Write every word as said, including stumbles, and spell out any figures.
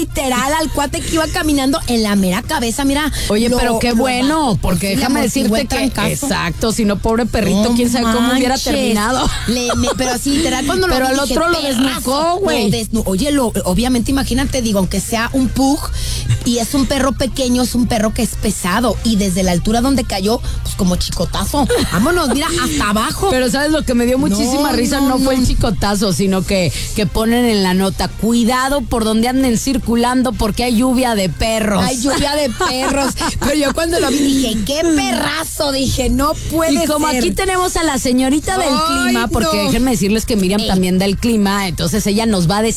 literal al cuate que iba caminando en la mera cabeza, mira. Oye, lo, pero qué bueno, porque sí, déjame decirte que, exacto, si no, pobre perrito, no quién sabe manches. Cómo hubiera terminado. Le, me, pero sí, literal, cuando pero lo al dije, otro lo desnucó, güey. Desnu Oye, lo, obviamente, imagínate, digo, aunque sea un pug y es un perro pequeño, es un perro que es pesado y desde la altura donde cayó, pues como chicotazo. Vámonos, mira, hasta abajo. Pero ¿sabes lo que me dio muchísima no, risa? No, no, no fue el chicotazo, sino que, que ponen en la nota, cuidado por donde anden circulando porque hay lluvia de perros. Hay lluvia de perros. Pero yo cuando lo vi dije, qué perrazo, dije, no puede ser. Y como ser. aquí tenemos a la señorita del Ay, clima, porque no. déjenme decirles que Miriam Ey. también da el clima, entonces ella nos va a decir